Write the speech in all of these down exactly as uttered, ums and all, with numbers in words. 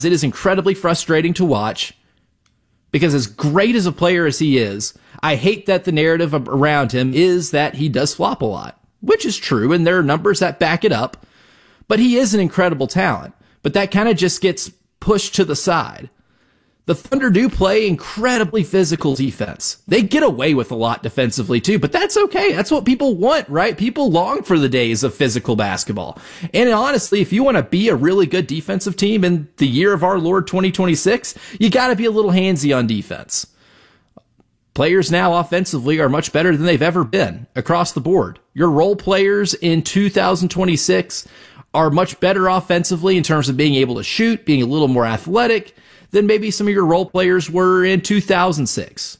it is incredibly frustrating to watch because as great as a player as he is, I hate that the narrative around him is that he does flop a lot, which is true, and there are numbers that back it up, but he is an incredible talent. But that kind of just gets pushed to the side. The Thunder do play incredibly physical defense. They get away with a lot defensively too, but that's okay. That's what people want, right? People long for the days of physical basketball. And honestly, if you want to be a really good defensive team in the year of our Lord twenty twenty-six, you got to be a little handsy on defense. Players now offensively are much better than they've ever been across the board. Your role players in two thousand twenty-six are much better offensively in terms of being able to shoot, being a little more athletic than maybe some of your role players were in two thousand six.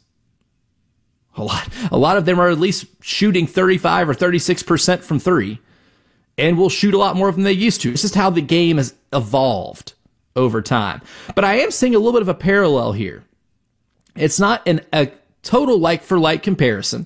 A lot, a lot of them are at least shooting thirty-five or thirty-six percent from three and will shoot a lot more than they used to. It's just how the game has evolved over time. But I am seeing a little bit of a parallel here. It's not an, a total like-for-like comparison,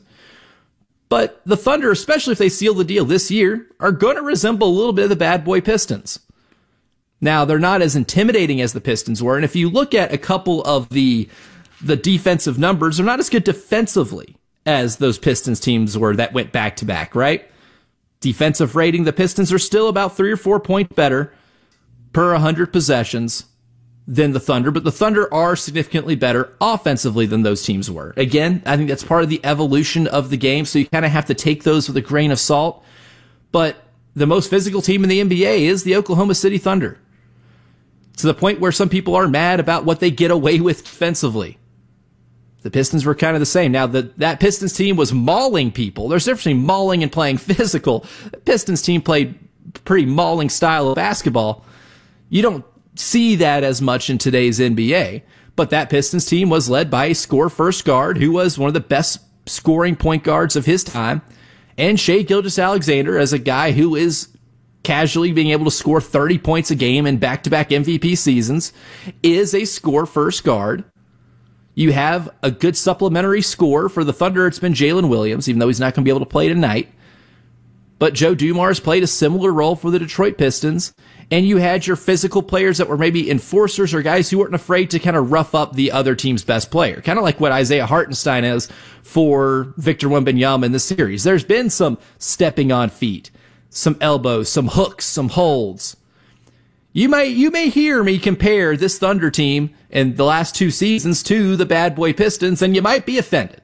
but the Thunder, especially if they seal the deal this year, are going to resemble a little bit of the bad boy Pistons. Now, they're not as intimidating as the Pistons were, and if you look at a couple of the the defensive numbers, they're not as good defensively as those Pistons teams were that went back-to-back, right? Defensive rating, the Pistons are still about three or four points better per one hundred possessions than the Thunder, but the Thunder are significantly better offensively than those teams were. Again, I think that's part of the evolution of the game, so you kind of have to take those with a grain of salt, but the most physical team in the N B A is the Oklahoma City Thunder, to the point where some people are mad about what they get away with defensively. The Pistons were kind of the same. Now, the, that Pistons team was mauling people. There's a difference between mauling and playing physical. The Pistons team played pretty mauling style of basketball. You don't see that as much in today's N B A, but that Pistons team was led by a score-first guard who was one of the best scoring point guards of his time, and Shai Gilgeous-Alexander as a guy who is casually being able to score thirty points a game in back-to-back M V P seasons, is a score-first guard. You have a good supplementary score. For the Thunder, it's been Jalen Williams, even though he's not going to be able to play tonight. But Joe Dumars played a similar role for the Detroit Pistons. And you had your physical players that were maybe enforcers or guys who weren't afraid to kind of rough up the other team's best player. Kind of like what Isaiah Hartenstein is for Victor Wembanyama in the series. There's been some stepping on feet, some elbows, some hooks, some holds. You may, you may hear me compare this Thunder team in the last two seasons to the bad boy Pistons, and you might be offended.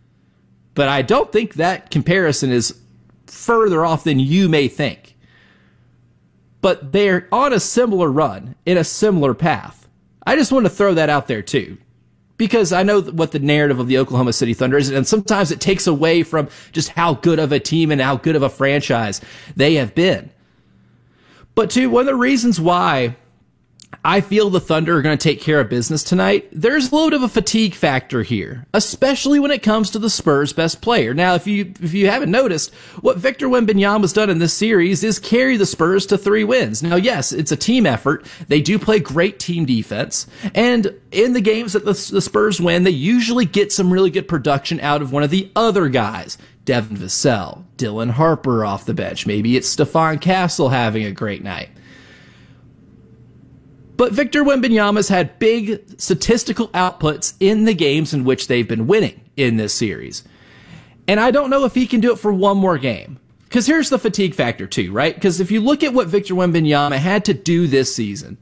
But I don't think that comparison is further off than you may think. But they're on a similar run, in a similar path. I just want to throw that out there too, because I know what the narrative of the Oklahoma City Thunder is, and sometimes it takes away from just how good of a team and how good of a franchise they have been. But too, one of the reasons why I feel the Thunder are going to take care of business tonight, there's a little bit of a fatigue factor here, especially when it comes to the Spurs' best player. Now, if you if you haven't noticed, what Victor Wembanyama's done in this series is carry the Spurs to three wins. Now, yes, it's a team effort. They do play great team defense. And in the games that the, the Spurs win, they usually get some really good production out of one of the other guys. Devin Vassell, Dylan Harper off the bench. Maybe it's Stephon Castle having a great night. But Victor Wembanyama's had big statistical outputs in the games in which they've been winning in this series. And I don't know if he can do it for one more game. Because here's the fatigue factor too, right? Because if you look at what Victor Wembanyama had to do this season,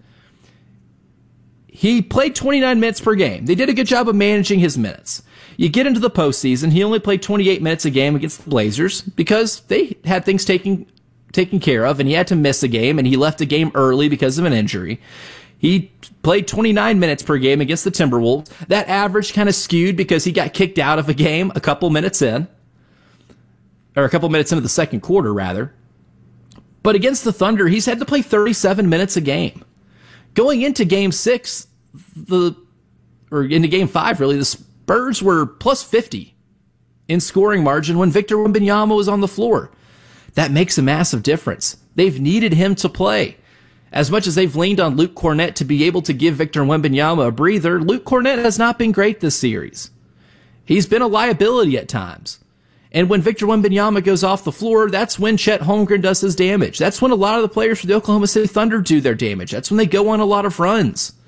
he played twenty-nine minutes per game. They did a good job of managing his minutes. You get into the postseason, he only played twenty-eight minutes a game against the Blazers because they had things taken, taken care of, and he had to miss a game, and he left a game early because of an injury. He played twenty-nine minutes per game against the Timberwolves. That average kind of skewed because he got kicked out of a game a couple minutes in, or a couple minutes into the second quarter, rather. But against the Thunder, he's had to play thirty-seven minutes a game. Going into game six, the or into game five, really, the Spurs were plus fifty in scoring margin when Victor Wembanyama was on the floor. That makes a massive difference. They've needed him to play. As much as they've leaned on Luke Kornet to be able to give Victor Wembanyama a breather, Luke Kornet has not been great this series. He's been a liability at times. And when Victor Wembanyama goes off the floor, that's when Chet Holmgren does his damage. That's when a lot of the players for the Oklahoma City Thunder do their damage. That's when they go on a lot of runs.